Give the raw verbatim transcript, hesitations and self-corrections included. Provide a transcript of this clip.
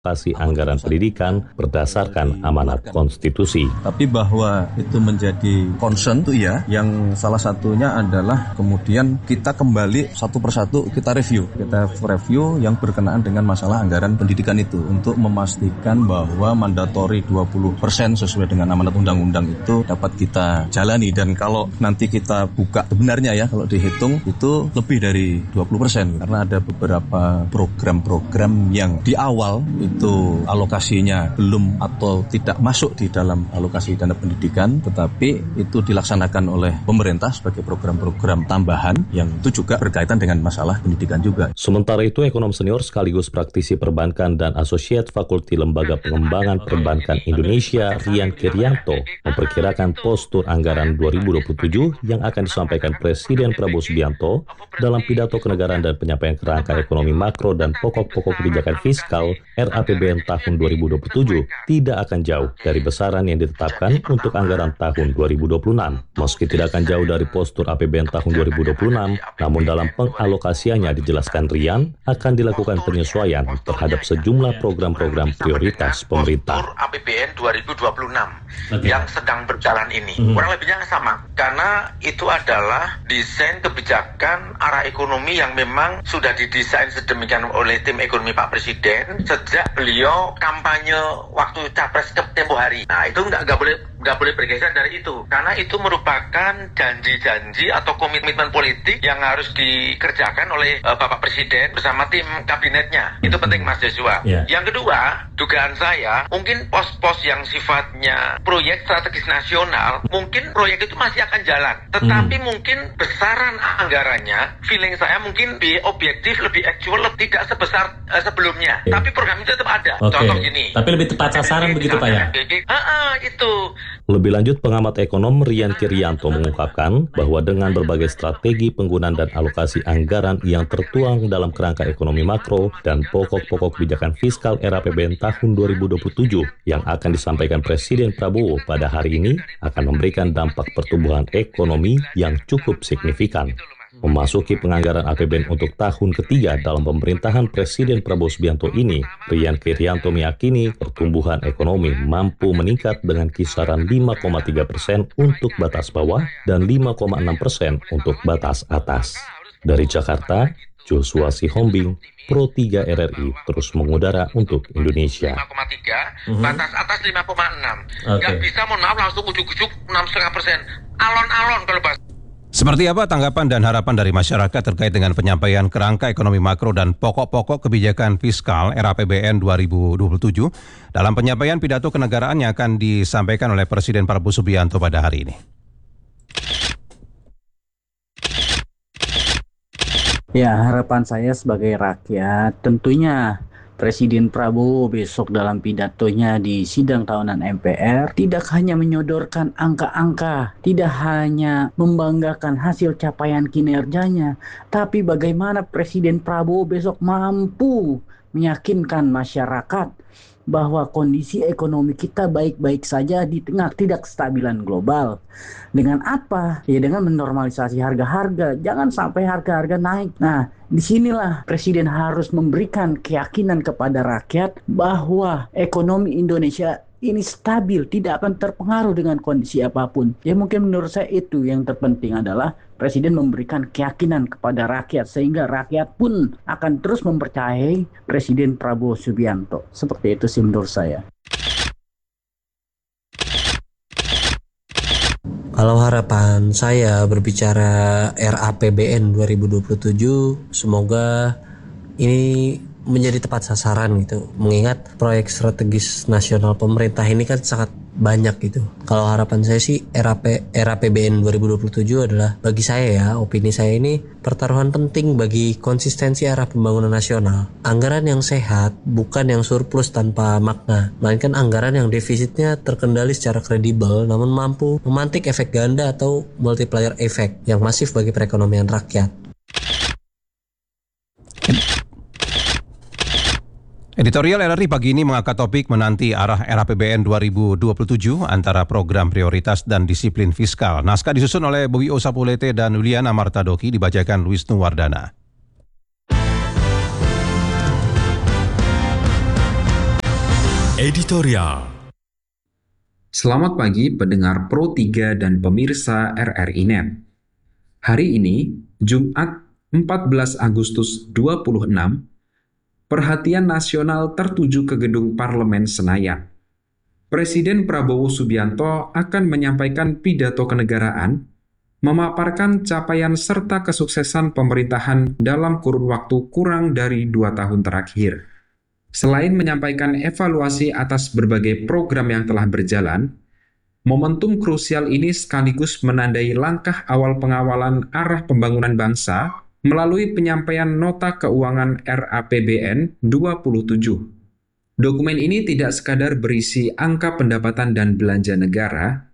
alokasi anggaran pendidikan berdasarkan amanat konstitusi. Tapi bahwa itu menjadi concern itu ya, yang salah satunya adalah kemudian kita kembali satu persatu kita review. Kita review yang berkenaan dengan masalah anggaran pendidikan itu untuk memastikan bahwa mandatori dua puluh persen sesuai dengan amanat undang-undang itu dapat kita jalani. Dan kalau nanti kita buka sebenarnya ya, kalau dihitung itu lebih dari dua puluh persen karena ada beberapa program-program yang di awal itu alokasinya belum atau tidak masuk di dalam alokasi dana pendidikan, tetapi itu dilaksanakan oleh pemerintah sebagai program-program tambahan yang itu juga berkaitan dengan masalah pendidikan juga. Sementara itu, ekonom senior sekaligus praktisi perbankan dan asosiat Fakulti Lembaga Pengembangan Perbankan Indonesia, Rian Kirianto, memperkirakan postur anggaran dua ribu dua puluh tujuh yang akan disampaikan Presiden Prabowo Subianto dalam pidato kenegaraan dan penyampaian kerangka ekonomi makro dan pokok-pokok kebijakan fiskal R A P B N tahun dua ribu dua puluh tujuh tidak akan jauh dari besaran yang ditetapkan untuk anggaran tahun dua ribu dua puluh enam. Meski tidak akan jauh dari postur A P B N tahun dua ribu dua puluh enam, namun dalam pengalokasiannya dijelaskan Rian akan dilakukan penyesuaian terhadap sejumlah program-program prioritas pemerintah. A P B N dua ribu dua puluh enam okay. yang sedang berjalan ini mm-hmm. kurang lebihnya sama, karena itu adalah desain kebijakan arah ekonomi yang memang sudah didesain sedemikian oleh tim ekonomi Pak Presiden sejak beliau kampanye waktu capres ke tempo hari. Nah itu nggak nggak boleh nggak boleh bergeser dari itu, karena itu merupakan janji-janji atau komitmen politik yang harus dikerjakan oleh uh, Bapak Presiden bersama tim kabinetnya. Itu penting Mas Joshua. Yeah. Yang kedua, dugaan saya mungkin pos-pos yang sifatnya proyek strategis nasional, mungkin proyek itu masih akan jalan, tetapi mm. mungkin besaran anggarannya, feeling saya mungkin lebih objektif, lebih actual, lebih tidak sebesar uh, sebelumnya. Yeah. Tapi program itu tetap ada. Okay. Contoh gini. Tapi lebih tepat sasaran begitu Pak ya? Ah, itu. Lebih lanjut, pengamat ekonom Rian Kirianto mengungkapkan bahwa dengan berbagai strategi penggunaan dan alokasi anggaran yang tertuang dalam kerangka ekonomi makro dan pokok-pokok kebijakan fiskal R A P B N tahun dua ribu dua puluh tujuh yang akan disampaikan Presiden Prabowo pada hari ini akan memberikan dampak pertumbuhan ekonomi yang cukup signifikan. Memasuki penganggaran A P B N untuk tahun ketiga dalam pemerintahan Presiden Prabowo Subianto ini, Rian Kirianto meyakini pertumbuhan ekonomi mampu meningkat dengan kisaran lima koma tiga persen untuk batas bawah dan lima koma enam persen untuk batas atas. Dari Jakarta, Joshua Sihombing, Pro tiga R R I terus mengudara untuk Indonesia. lima koma tiga, mm-hmm. batas atas lima koma enam. Okay. Nggak bisa, mohon maaf, langsung ujuk-ujuk enam koma lima persen. Alon-alon kalau bahasa. Seperti apa tanggapan dan harapan dari masyarakat terkait dengan penyampaian kerangka ekonomi makro dan pokok-pokok kebijakan fiskal R A P B N dua ribu dua puluh tujuh dalam penyampaian pidato kenegaraan yang akan disampaikan oleh Presiden Prabowo Subianto pada hari ini? Ya, harapan saya sebagai rakyat tentunya Presiden Prabowo besok dalam pidatonya di sidang tahunan M P R tidak hanya menyodorkan angka-angka, tidak hanya membanggakan hasil capaian kinerjanya, tapi bagaimana Presiden Prabowo besok mampu meyakinkan masyarakat bahwa kondisi ekonomi kita baik-baik saja di tengah tidak kestabilan global. Dengan apa? Ya dengan menormalisasi harga-harga, jangan sampai harga-harga naik. Nah, disinilah Presiden harus memberikan keyakinan kepada rakyat bahwa ekonomi Indonesia ini stabil, tidak akan terpengaruh dengan kondisi apapun. Ya mungkin menurut saya itu yang terpenting adalah Presiden memberikan keyakinan kepada rakyat sehingga rakyat pun akan terus mempercayai Presiden Prabowo Subianto. Seperti itu sih menurut saya. Kalau harapan saya berbicara R A P B N dua ribu dua puluh tujuh, semoga ini menjadi tepat sasaran gitu. Mengingat proyek strategis nasional pemerintah ini kan sangat banyak gitu. Kalau harapan saya sih R A P R A P B N dua ribu dua puluh tujuh adalah, bagi saya ya, opini saya ini pertaruhan penting bagi konsistensi arah pembangunan nasional. Anggaran yang sehat bukan yang surplus tanpa makna, melainkan anggaran yang defisitnya terkendali secara kredibel namun mampu memantik efek ganda atau multiplier effect yang masif bagi perekonomian rakyat. Editorial R R I pagi ini mengangkat topik menanti arah R A P B N dua ribu dua puluh tujuh antara program prioritas dan disiplin fiskal. Naskah disusun oleh Bowie Osapulete dan Yuliana Martadoki, dibacakan Wisnu Wardana. Editorial. Selamat pagi pendengar Pro tiga dan pemirsa R R I Net. Hari ini, Jumat empat belas Agustus dua puluh enam, perhatian nasional tertuju ke gedung Parlemen Senayan. Presiden Prabowo Subianto akan menyampaikan pidato kenegaraan, memaparkan capaian serta kesuksesan pemerintahan dalam kurun waktu kurang dari dua tahun terakhir. Selain menyampaikan evaluasi atas berbagai program yang telah berjalan, momentum krusial ini sekaligus menandai langkah awal pengawalan arah pembangunan bangsa melalui penyampaian Nota Keuangan R A P B N dua puluh tujuh. Dokumen ini tidak sekadar berisi angka pendapatan dan belanja negara,